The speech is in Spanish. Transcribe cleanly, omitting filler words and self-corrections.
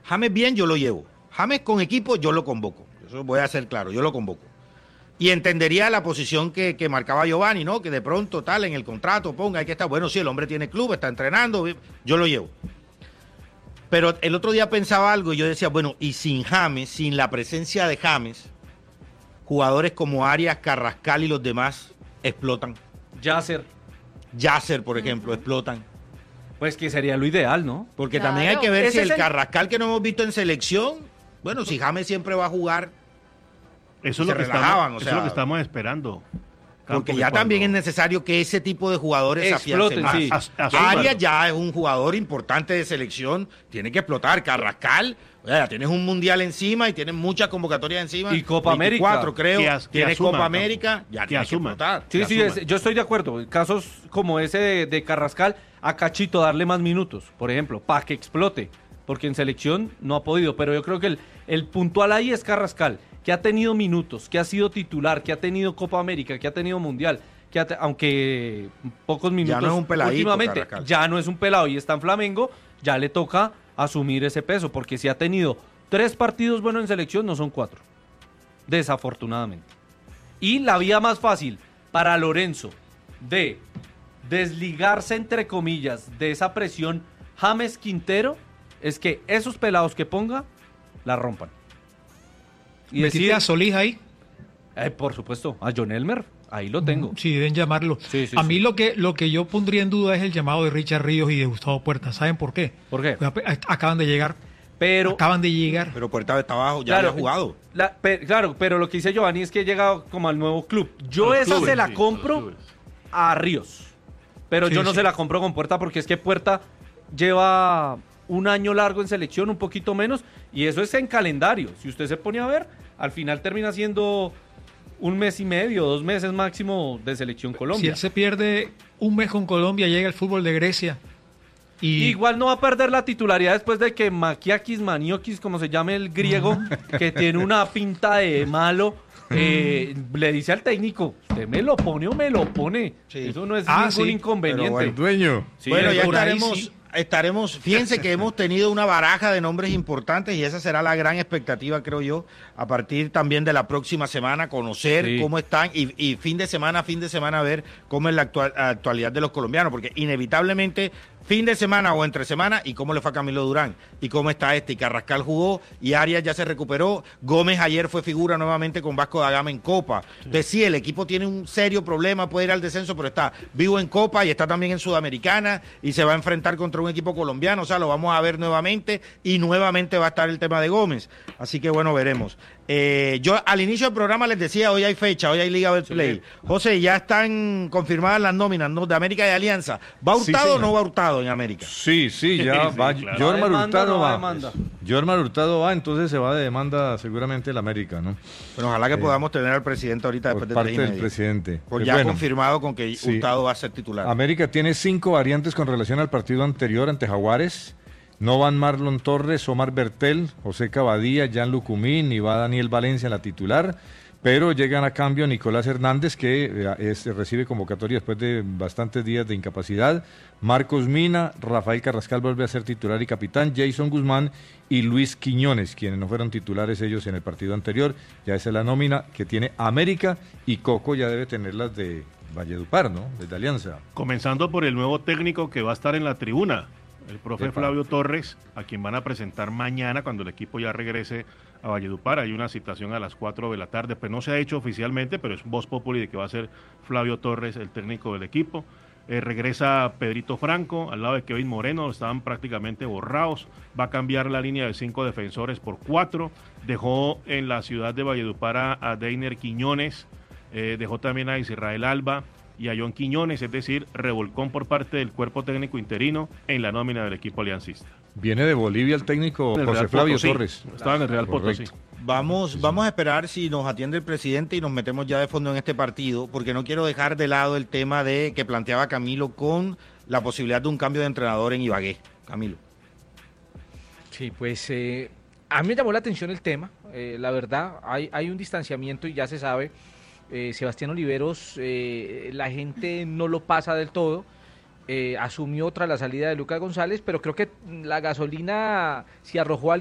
James bien, yo lo llevo. James con equipo, yo lo convoco. Eso voy a ser claro, yo lo convoco. Y entendería la posición que marcaba Giovanni, ¿no? Que de pronto, tal, en el contrato, ponga, hay que estar. Bueno, sí, el hombre tiene club, está entrenando, yo lo llevo. Pero el otro día pensaba algo y yo decía, bueno, y sin James, sin la presencia de James, jugadores como Arias, Carrascal y los demás explotan. Yasser, por ejemplo, explotan. Pues que sería lo ideal, ¿no? Porque también hay que ver si el Carrascal que no hemos visto en selección, bueno, si James siempre va a jugar, eso es lo que estamos esperando. Porque ya también es necesario que ese tipo de jugadores exploten, más. Arias ya es un jugador importante de selección, tiene que explotar. Carrascal, tienes un mundial encima y tienes muchas convocatorias encima. Y Copa 24, América. creo. Tienes Copa América, ya tienes que explotar. Sí, yo estoy de acuerdo. Casos como ese de Carrascal, a Cachito darle más minutos, por ejemplo, para que explote. Porque en selección no ha podido. Pero yo creo que el puntual ahí es Carrascal, que ha tenido minutos, que ha sido titular, que ha tenido Copa América, que ha tenido Mundial, aunque pocos minutos ya no es un peladito, últimamente, Carrascal. Ya no es un pelado y está en Flamengo, ya le toca asumir ese peso, porque si ha tenido 3 partidos buenos en selección, no son 4, desafortunadamente. Y la vía más fácil para Lorenzo de desligarse, entre comillas, de esa presión James Quintero, es que esos pelados que ponga, la rompan. Y decir a Solís ahí. Por supuesto, a John Elmer, ahí lo tengo. Sí, deben llamarlo. Sí, a mí lo que yo pondría en duda es el llamado de Richard Ríos y de Gustavo Puerta. ¿Saben por qué? ¿Por qué? Acaban de llegar. Pero Puerta está abajo, ya había jugado. Claro, pero lo que dice Giovanni es que ha llegado como al nuevo club. Yo esa se la compro a Ríos. Pero yo no se la compro con Puerta porque es que Puerta lleva un año largo en selección, un poquito menos, y eso es en calendario. Si usted se pone a ver, al final termina siendo 1 mes y medio, 2 meses máximo de selección Colombia. Si él se pierde un mes con Colombia, llega el fútbol de Grecia. Y igual no va a perder la titularidad después de que Maniokis, como se llame el griego, que tiene una pinta de malo, le dice al técnico, ¿usted me lo pone o me lo pone? Sí. Eso no es ningún inconveniente. Bueno, el dueño. Sí, bueno, ya estaremos, fíjense que hemos tenido una baraja de nombres importantes y esa será la gran expectativa, creo yo, a partir también de la próxima semana, conocer cómo están y fin de semana ver cómo es la actualidad de los colombianos, porque inevitablemente fin de semana o entre semana y cómo le fue a Camilo Durán y cómo está y Carrascal jugó y Arias ya se recuperó, Gómez ayer fue figura nuevamente con Vasco da Gama en Copa. Entonces sí, el equipo tiene un serio problema, puede ir al descenso, pero está vivo en Copa y está también en Sudamericana y se va a enfrentar contra un equipo colombiano, o sea, lo vamos a ver nuevamente y nuevamente va a estar el tema de Gómez, así que bueno, veremos. Yo al inicio del programa les decía, hoy hay fecha, hoy hay Liga Betplay. José, ya están confirmadas las nóminas, ¿no?, de América y de Alianza. ¿Va Hurtado o no va Hurtado en América? Sí, ya va. Claro. Jormar Hurtado va. Jormar Hurtado va, entonces se va de demanda seguramente el América, ¿no? Pero ojalá que podamos tener al presidente ahorita después de 3:30. Por parte del presidente. Pues ya confirmado con que Hurtado va a ser titular. América tiene 5 variantes con relación al partido anterior ante Jaguares. No van Marlon Torres, Omar Bertel, José Cavadía, Jan Lucumín y va Daniel Valencia en la titular, pero llegan a cambio Nicolás Hernández, que recibe convocatoria después de bastantes días de incapacidad, Marcos Mina, Rafael Carrascal vuelve a ser titular y capitán, Jason Guzmán y Luis Quiñones, quienes no fueron titulares ellos en el partido anterior. Ya esa es la nómina que tiene América y Coco ya debe tener las de Valledupar, ¿no?, desde Alianza. Comenzando por el nuevo técnico que va a estar en la tribuna, el profe Flavio Torres, a quien van a presentar mañana cuando el equipo ya regrese a Valledupar. Hay una citación a las 4 de la tarde, pues no se ha hecho oficialmente, pero es voz populi de que va a ser Flavio Torres el técnico del equipo. Regresa Pedrito Franco al lado de Kevin Moreno, estaban prácticamente borrados. Va a cambiar la línea de 5 defensores por 4. Dejó en la ciudad de Valledupar a Deiner Quiñones, dejó también a Israel Alba y a John Quiñones, es decir, revolcón por parte del cuerpo técnico interino en la nómina del equipo aliancista. Viene de Bolivia el técnico José Flavio Torres. Estaba en el Real Potosí. Vamos a esperar si nos atiende el presidente y nos metemos ya de fondo en este partido, porque no quiero dejar de lado el tema de que planteaba Camilo con la posibilidad de un cambio de entrenador en Ibagué. Camilo. Sí, pues a mí me llamó la atención el tema, la verdad, hay un distanciamiento y ya se sabe. Sebastián Oliveros, la gente no lo pasa del todo, asumió tras la salida de Lucas González, pero creo que la gasolina se arrojó al